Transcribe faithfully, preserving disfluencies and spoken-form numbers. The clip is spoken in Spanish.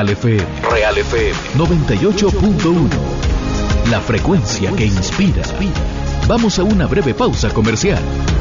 Real F M. Real F M noventa y ocho punto uno. La frecuencia que inspira. Vamos a una breve pausa comercial.